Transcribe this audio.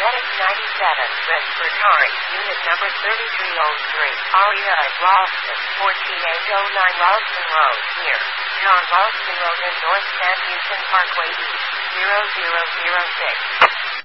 FedEx 97, respiratory, unit number 3303, Aria at Ralston, 14809 Ralston Road, near John Ralston Road and North San Houston Parkway East, 0006.